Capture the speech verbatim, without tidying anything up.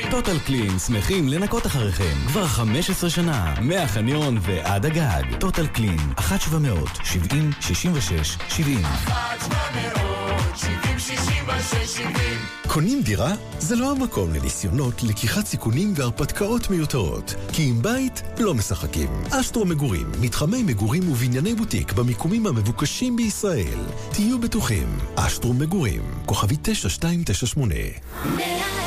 טוטל קלין שמחים לנקות אחריכם כבר חמש עשרה שנה, מהחניון ועד הגג. טוטל קלין, אחת שבע מאות שבעים שישים ושש שבעים. אחת שבע מאות שבעים שישים ושש שבעים. קונים דירה? זה לא המקום לניסיונות, לקיחת סיכונים והרפתקאות מיותרות. כי עם בית לא משחקים. אסטרו מגורים, מתחמי מגורים ובנייני בוטיק במיקומים המבוקשים בישראל. תהיו בטוחים. אסטרו מגורים, כוכבי תשע שתיים תשע שמונה.